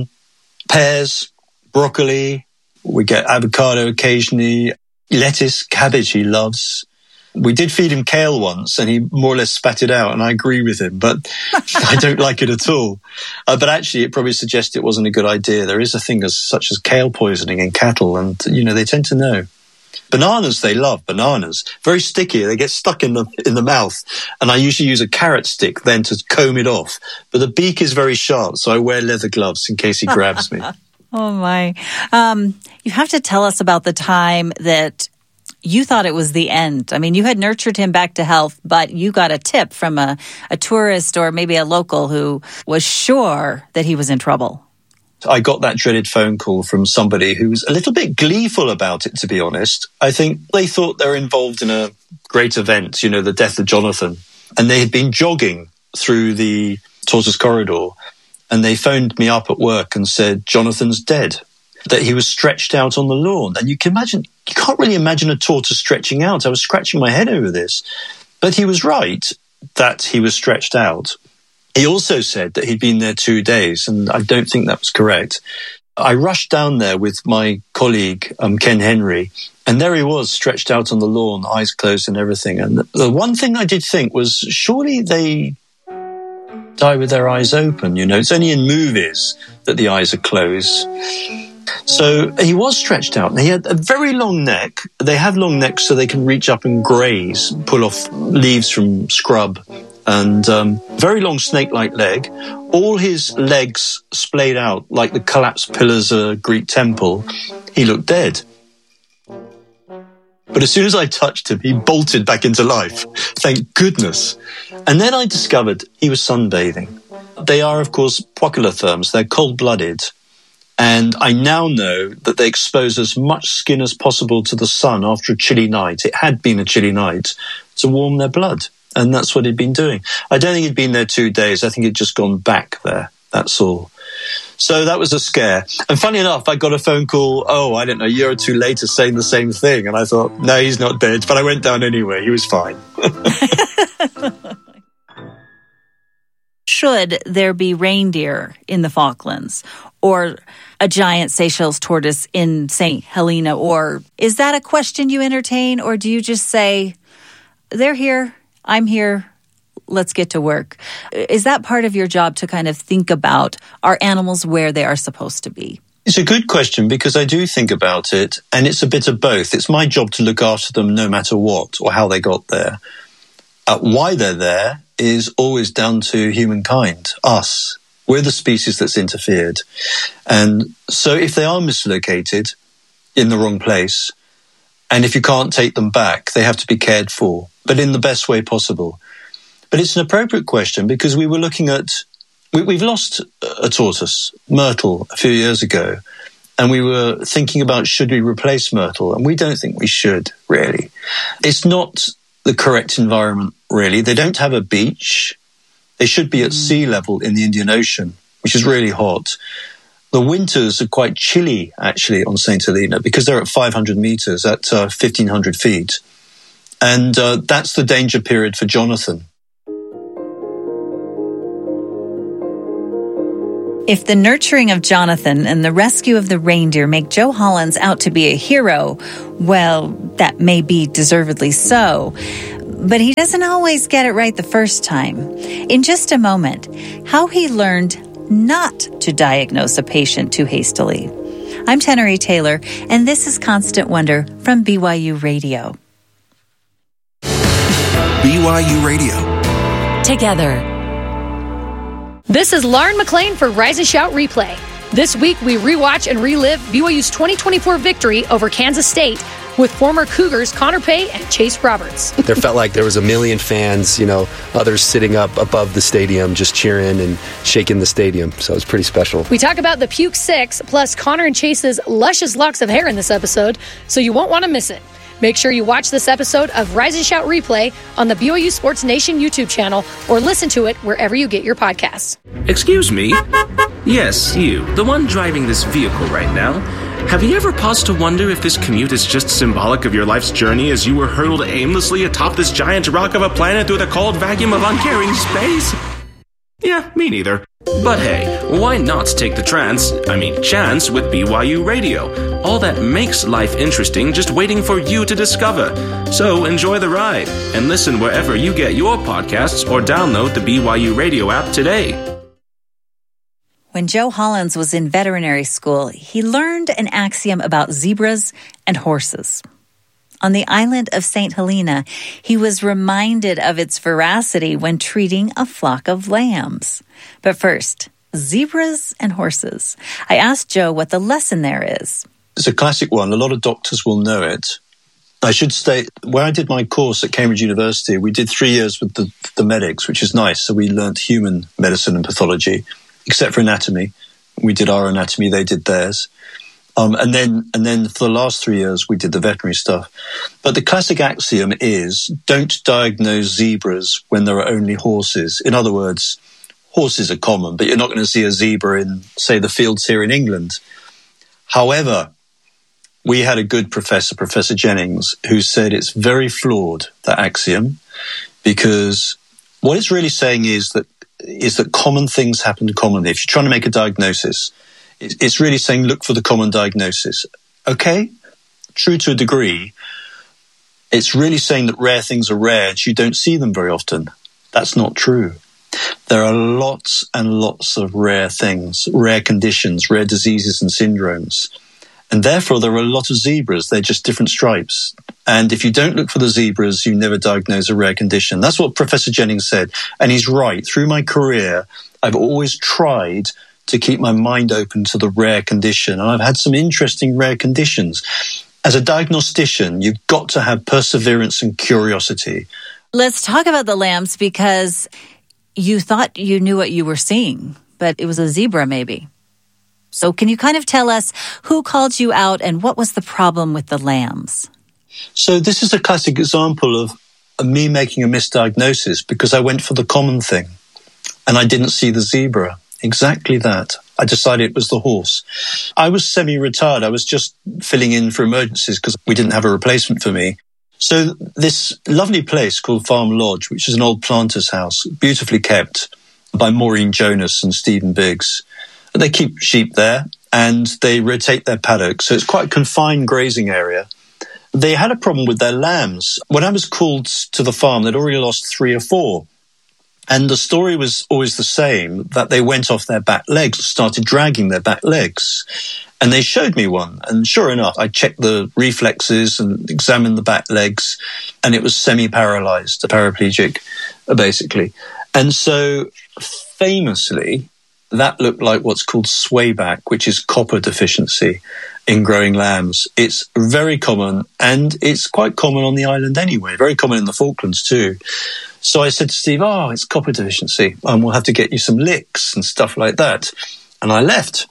pears, broccoli, we get avocado occasionally, lettuce, cabbage he loves. We did feed him kale once and he more or less spat it out, and I agree with him, but I don't like it at all. But actually it probably suggests it wasn't a good idea. There is a thing such as kale poisoning in cattle, and, you know, they tend to know. Bananas, they love bananas. Very sticky. They get stuck in the mouth. And I usually use a carrot stick then to comb it off. But the beak is very sharp, so I wear leather gloves in case he grabs me. Oh, my. You have to tell us about the time that you thought it was the end. I mean, you had nurtured him back to health, but you got a tip from a tourist or maybe a local who was sure that he was in trouble. I got that dreaded phone call from somebody who was a little bit gleeful about it, to be honest. I think they thought they were involved in a great event, you know, the death of Jonathan. And they had been jogging through the Tortoise Corridor, and they phoned me up at work and said, Jonathan's dead, that he was stretched out on the lawn. And you can't really imagine a tortoise stretching out. I was scratching my head over this. But he was right that he was stretched out. He also said that he'd been there 2 days, and I don't think that was correct. I rushed down there with my colleague, Ken Henry, and there he was, stretched out on the lawn, eyes closed and everything. And the one thing I did think was, surely they die with their eyes open, you know? It's only in movies that the eyes are closed. So he was stretched out, and he had a very long neck. They have long necks so they can reach up and graze, pull off leaves from scrub, and very long snake-like leg. All his legs splayed out like the collapsed pillars of a Greek temple. He looked dead. But as soon as I touched him, he bolted back into life. Thank goodness. And then I discovered he was sunbathing. They are, of course, poikilotherms. They're cold-blooded. And I now know that they expose as much skin as possible to the sun after a chilly night. It had been a chilly night to warm their blood. And that's what he'd been doing. I don't think he'd been there 2 days. I think he'd just gone back there. That's all. So that was a scare. And funny enough, I got a phone call, I don't know, a year or two later saying the same thing. And I thought, no, he's not dead. But I went down anyway. He was fine. Should there be reindeer in the Falklands or a giant Seychelles tortoise in St. Helena? Or is that a question you entertain? Or do you just say, they're here, I'm here, let's get to work? Is that part of your job to kind of think about, are animals where they are supposed to be? It's a good question because I do think about it, and it's a bit of both. It's my job to look after them no matter what or how they got there. Why they're there is always down to humankind, us. We're the species that's interfered. And so if they are mislocated in the wrong place, and if you can't take them back, they have to be cared for, but in the best way possible. But it's an appropriate question because we were looking at, we've lost a tortoise, Myrtle, a few years ago, and we were thinking about should we replace Myrtle, and we don't think we should, really. It's not the correct environment, really. They don't have a beach. They should be at sea level in the Indian Ocean, which is really hot. The winters are quite chilly, actually, on St. Helena because they're at 500 meters, at 1,500 feet. And that's the danger period for Jonathan. If the nurturing of Jonathan and the rescue of the reindeer make Joe Hollins out to be a hero, well, that may be deservedly so. But he doesn't always get it right the first time. In just a moment, how he learned not to diagnose a patient too hastily. I'm Tenery Taylor, and this is Constant Wonder from BYU Radio. BYU Radio. Together. This is Lauren McLean for Rise and Shout Replay. This week, we rewatch and relive BYU's 2024 victory over Kansas State with former Cougars Connor Pay and Chase Roberts. There felt like there was a million fans, others sitting up above the stadium just cheering and shaking the stadium. So it was pretty special. We talk about the Puke Six, plus Connor and Chase's luscious locks of hair in this episode, so you won't want to miss it. Make sure you watch this episode of Rise and Shout Replay on the BYU Sports Nation YouTube channel or listen to it wherever you get your podcasts. Excuse me? Yes, you, the one driving this vehicle right now. Have you ever paused to wonder if this commute is just symbolic of your life's journey as you were hurled aimlessly atop this giant rock of a planet through the cold vacuum of uncaring space? Yeah, me neither. But hey, why not take the chance with BYU Radio? All that makes life interesting just waiting for you to discover. So enjoy the ride and listen wherever you get your podcasts or download the BYU Radio app today. When Joe Hollins was in veterinary school, he learned an axiom about zebras and horses. On the island of St. Helena, he was reminded of its veracity when treating a flock of lambs. But first, zebras and horses. I asked Joe what the lesson there is. It's a classic one. A lot of doctors will know it. I should state, where I did my course at Cambridge University, we did 3 years with the medics, which is nice. So we learnt human medicine and pathology, except for anatomy. We did our anatomy, they did theirs. And then for the last 3 years, we did the veterinary stuff. But the classic axiom is, don't diagnose zebras when there are only horses. In other words, horses are common, but you're not going to see a zebra in, say, the fields here in England. However, we had a good professor, Professor Jennings, who said it's very flawed, that axiom, because what it's really saying is that common things happen commonly. If you're trying to make a diagnosis, it's really saying look for the common diagnosis. Okay, true to a degree. It's really saying that rare things are rare and you don't see them very often. That's not true. There are lots and lots of rare things, rare conditions, rare diseases and syndromes. And therefore, there are a lot of zebras. They're just different stripes. And if you don't look for the zebras, you never diagnose a rare condition. That's what Professor Jennings said. And he's right. Through my career, I've always tried to keep my mind open to the rare condition. And I've had some interesting rare conditions. As a diagnostician, you've got to have perseverance and curiosity. Let's talk about the lambs, because you thought you knew what you were seeing, but it was a zebra maybe. So can you kind of tell us who called you out and what was the problem with the lambs? So this is a classic example of me making a misdiagnosis because I went for the common thing and I didn't see the zebra. Exactly that. I decided it was the horse. I was semi-retired. I was just filling in for emergencies because we didn't have a replacement for me. So this lovely place called Farm Lodge, which is an old planter's house, beautifully kept by Maureen Jonas and Stephen Biggs. They keep sheep there and they rotate their paddocks. So it's quite a confined grazing area. They had a problem with their lambs. When I was called to the farm, they'd already lost 3 or 4. And the story was always the same, that they went off their back legs and started dragging their back legs. And they showed me one. And sure enough, I checked the reflexes and examined the back legs. And it was semi-paralyzed, a paraplegic, basically. And so famously, that looked like what's called swayback, which is copper deficiency in growing lambs. It's very common, and it's quite common on the island anyway, very common in the Falklands too. So I said to Steve, it's copper deficiency, and we'll have to get you some licks and stuff like that. And I left.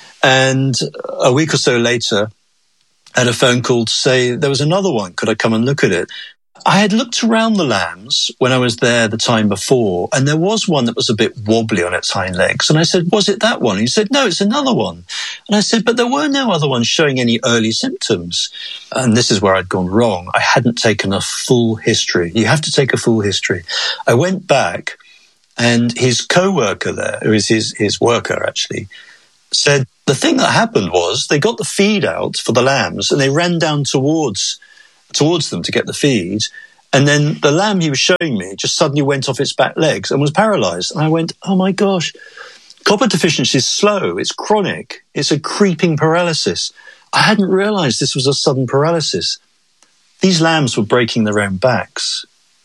And a week or so later, I had a phone call to say there was another one. Could I come and look at it? I had looked around the lambs when I was there the time before, and there was one that was a bit wobbly on its hind legs. And I said, was it that one? And he said, no, it's another one. And I said, but there were no other ones showing any early symptoms. And this is where I'd gone wrong. I hadn't taken a full history. You have to take a full history. I went back, and his co-worker there, who is his worker actually, said the thing that happened was they got the feed out for the lambs, and they ran down towards them to get the feed. And then the lamb he was showing me just suddenly went off its back legs and was paralyzed. And I went, oh my gosh, copper deficiency is slow. It's chronic. It's a creeping paralysis. I hadn't realized this was a sudden paralysis. These lambs were breaking their own backs.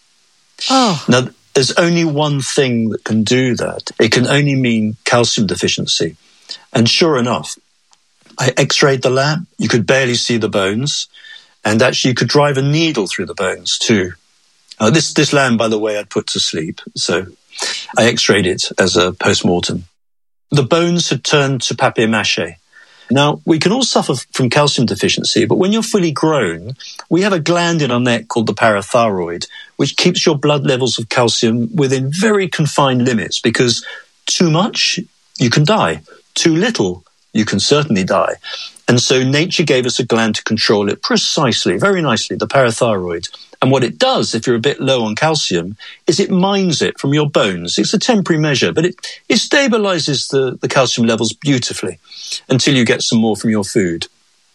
Oh. Now, there's only one thing that can do that. It can only mean calcium deficiency. And sure enough, I x-rayed the lamb. You could barely see the bones. And actually, you could drive a needle through the bones too. This lamb, by the way, I'd put to sleep. So I x-rayed it as a post-mortem. The bones had turned to papier-mâché. Now, we can all suffer from calcium deficiency, but when you're fully grown, we have a gland in our neck called the parathyroid, which keeps your blood levels of calcium within very confined limits, because too much, you can die. Too little, you can certainly die. And so nature gave us a gland to control it precisely, very nicely, the parathyroid. And what it does, if you're a bit low on calcium, is it mines it from your bones. It's a temporary measure, but it stabilizes the calcium levels beautifully until you get some more from your food.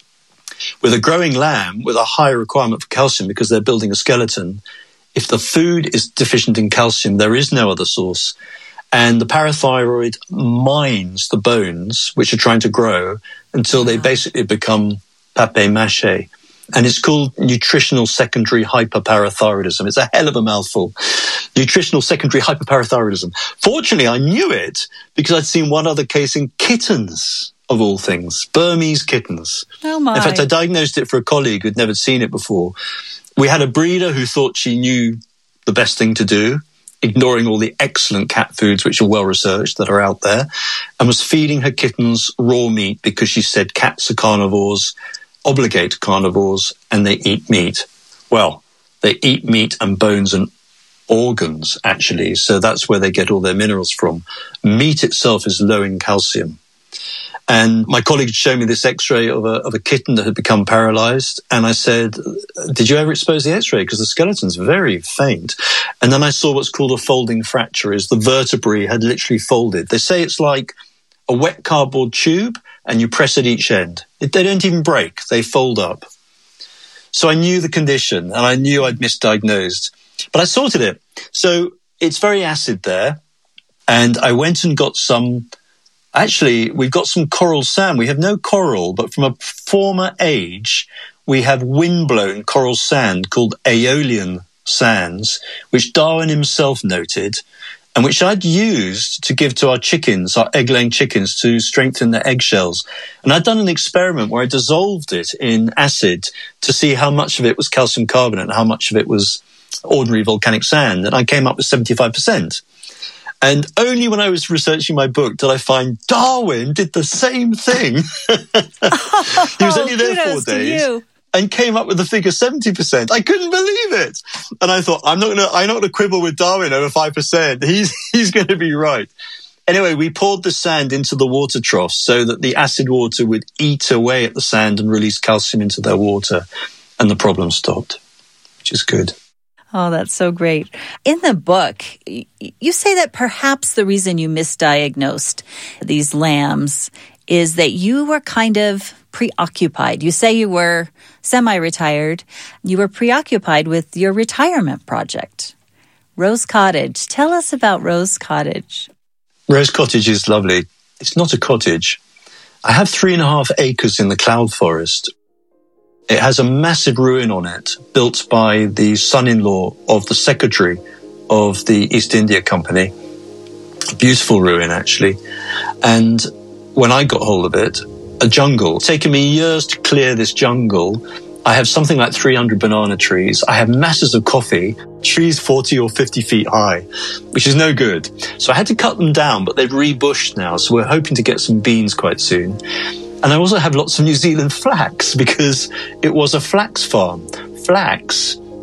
With a growing lamb with a high requirement for calcium because they're building a skeleton, if the food is deficient in calcium, there is no other source. And the parathyroid mines the bones, which are trying to grow, until they basically become papier-mâché. And it's called nutritional secondary hyperparathyroidism. It's a hell of a mouthful. Nutritional secondary hyperparathyroidism. Fortunately, I knew it because I'd seen one other case in kittens, of all things, Burmese kittens. Oh my. In fact, I diagnosed it for a colleague who'd never seen it before. We had a breeder who thought she knew the best thing to do, ignoring all the excellent cat foods which are well researched that are out there, and was feeding her kittens raw meat because she said cats are carnivores, obligate carnivores, and they eat meat. Well, they eat meat and bones and organs, actually, so that's where they get all their minerals from. Meat itself is low in calcium. And my colleague showed me this x-ray of a kitten that had become paralyzed. And I said, did you ever expose the x-ray? Because the skeleton's very faint. And then I saw what's called a folding fracture, is the vertebrae had literally folded. They say it's like a wet cardboard tube and you press at each end. They don't even break. They fold up. So I knew the condition and I knew I'd misdiagnosed. But I sorted it. So it's very acid there. And I went and got some... Actually, we've got some coral sand. We have no coral, but from a former age, we have windblown coral sand called Aeolian sands, which Darwin himself noted, and which I'd used to give to our chickens, our egg-laying chickens, to strengthen their eggshells. And I'd done an experiment where I dissolved it in acid to see how much of it was calcium carbonate and how much of it was ordinary volcanic sand, and I came up with 75%. And only when I was researching my book did I find Darwin did the same thing. He was only there 4 days and came up with the figure 70%. I couldn't believe it. And I thought, I'm not going to quibble with Darwin over 5%. He's going to be right. Anyway, we poured the sand into the water troughs so that the acid water would eat away at the sand and release calcium into their water. And the problem stopped, which is good. Oh, that's so great. In the book, you say that perhaps the reason you misdiagnosed these lambs is that you were kind of preoccupied. You say you were semi-retired. You were preoccupied with your retirement project, Rose Cottage. Tell us about Rose Cottage. Rose Cottage is lovely. It's not a cottage. I have 3.5 acres in the cloud forest. It has a massive ruin on it, built by the son-in-law of the secretary of the East India Company. A beautiful ruin, actually. And when I got hold of it, a jungle. It's taken me years to clear this jungle. I have something like 300 banana trees. I have masses of coffee, trees 40 or 50 feet high, which is no good. So I had to cut them down, but they've rebushed now, so we're hoping to get some beans quite soon. And I also have lots of New Zealand flax because it was a flax farm. Flax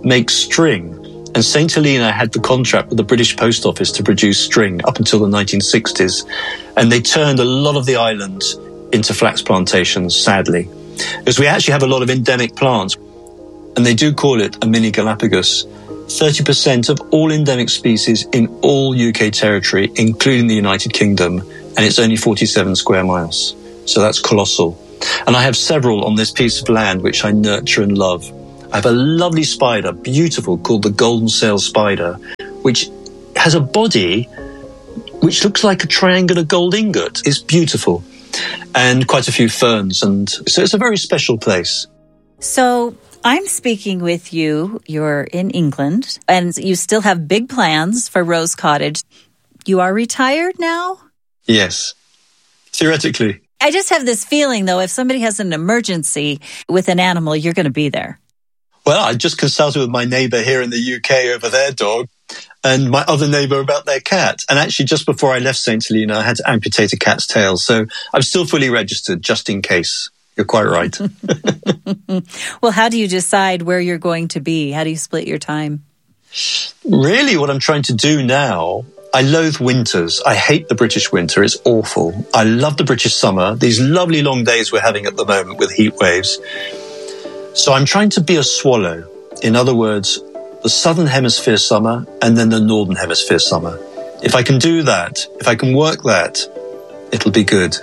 make string. And St. Helena had the contract with the British Post Office to produce string up until the 1960s. And they turned a lot of the island into flax plantations, sadly. Because we actually have a lot of endemic plants. And they do call it a mini Galapagos. 30% of all endemic species in all UK territory, including the United Kingdom. And it's only 47 square miles. So that's colossal. And I have several on this piece of land which I nurture and love. I have a lovely spider, beautiful, called the golden sail spider, which has a body which looks like a triangular gold ingot. It's beautiful. And quite a few ferns. And so it's a very special place. So I'm speaking with you. You're in England, and you still have big plans for Rose Cottage. You are retired now? Yes, theoretically. I just have this feeling, though, if somebody has an emergency with an animal, you're going to be there. Well, I just consulted with my neighbour here in the UK over their dog and my other neighbour about their cat. And actually, just before I left St. Helena, I had to amputate a cat's tail. So I'm still fully registered, just in case. You're quite right. Well, how do you decide where you're going to be? How do you split your time? Really, what I'm trying to do now, I loathe winters. I hate the British winter. It's awful. I love the British summer, these lovely long days we're having at the moment with heat waves. So I'm trying to be a swallow. In other words, the Southern Hemisphere summer and then the Northern Hemisphere summer. If I can do that, if I can work that, it'll be good.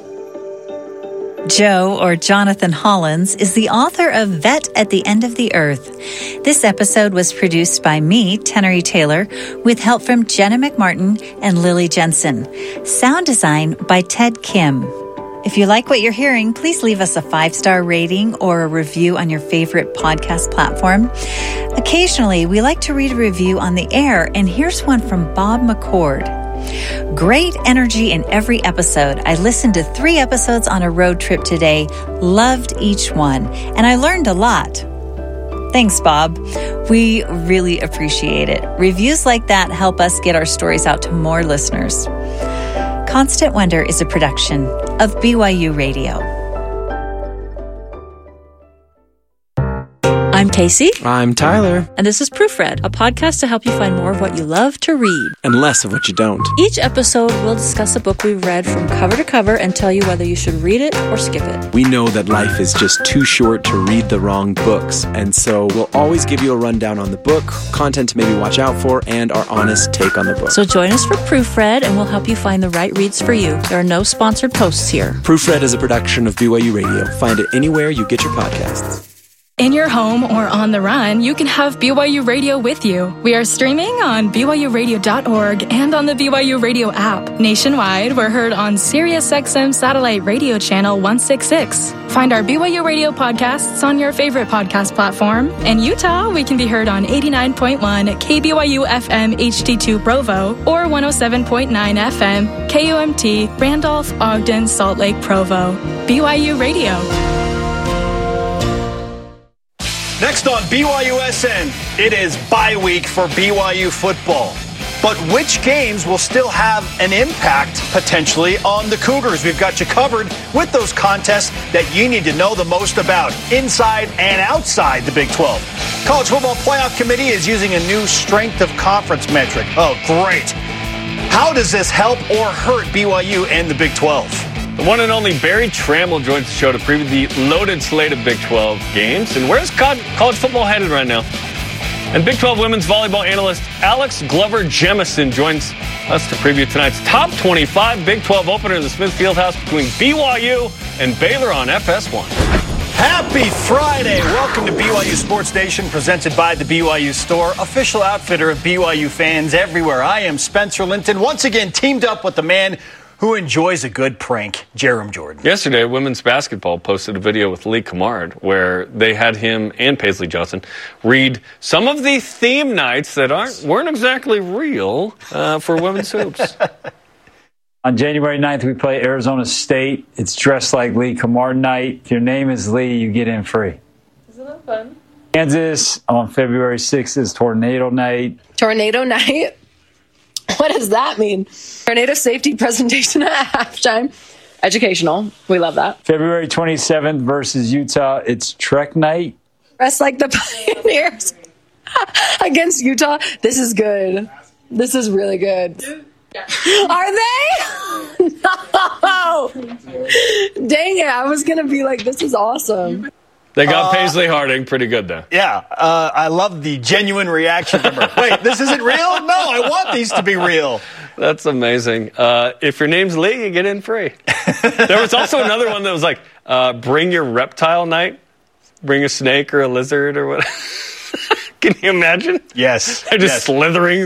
Joe, or Jonathan Hollins, is the author of Vet at the End of the Earth. This episode was produced by me, Tenery Taylor, with help from Jenna McMartin and Lily Jensen. Sound design by Ted Kim. If you like what you're hearing, please leave us a 5-star rating or a review on your favorite podcast platform. Occasionally, we like to read a review on the air, and here's one from Bob McCord. Great energy in every episode. I listened to 3 episodes on a road trip today. Loved each one, and I learned a lot. Thanks, Bob. We really appreciate it. Reviews like that help us get our stories out to more listeners. Constant Wonder is a production of BYU Radio. I'm Casey. I'm Tyler. And this is Proofread, a podcast to help you find more of what you love to read. And less of what you don't. Each episode, we'll discuss a book we've read from cover to cover and tell you whether you should read it or skip it. We know that life is just too short to read the wrong books, and so we'll always give you a rundown on the book, content to maybe watch out for, and our honest take on the book. So join us for Proofread, and we'll help you find the right reads for you. There are no sponsored posts here. Proofread is a production of BYU Radio. Find it anywhere you get your podcasts. In your home or on the run, you can have BYU Radio with you. We are streaming on BYURadio.org and on the BYU Radio app. Nationwide, we're heard on SiriusXM Satellite Radio Channel 166. Find our BYU Radio podcasts on your favorite podcast platform. In Utah, we can be heard on 89.1 KBYU FM HD2 Provo or 107.9 FM KUMT Randolph, Ogden, Salt Lake, Provo. BYU Radio. Next on BYUSN, it is bye week for BYU football. But which games will still have an impact, potentially, on the Cougars? We've got you covered with those contests that you need to know the most about, inside and outside the Big 12. College Football Playoff Committee is using a new strength of conference metric. Oh, great. How does this help or hurt BYU and the Big 12? The one and only Barry Trammell joins the show to preview the loaded slate of Big 12 games. And where's college football headed right now? And Big 12 women's volleyball analyst Alex Glover-Jemison joins us to preview tonight's top 25 Big 12 opener in the Smith Fieldhouse between BYU and Baylor on FS1. Happy Friday. Welcome to BYU Sports Nation, presented by the BYU Store, official outfitter of BYU fans everywhere. I am Spencer Linton, once again teamed up with the man who enjoys a good prank, Jerem Jordan. Yesterday, women's basketball posted a video with Lee Kamard where they had him and Paisley Johnson read some of the theme nights that weren't exactly real for women's hoops. On January 9th, we play Arizona State. It's dressed like Lee Kamard night. If your name is Lee, you get in free. Isn't that fun? Kansas on February 6th is Tornado Night. Tornado Night? What does that mean? Tornado safety presentation at halftime. Educational. We love that. February 27th versus Utah, it's Trek Night. Dress like the Pioneers. against Utah. This is good. This is really good. Are they? No! Dang it. I was going to be like, this is awesome. They got Paisley Harding pretty good, though. Yeah, I love the genuine reaction from her. Wait, this isn't real? No, I want these to be real. That's amazing. If your name's Lee, you get in free. There was also another one that was like, bring your reptile night. Bring a snake or a lizard or what. Can you imagine? Yes. They're just slithering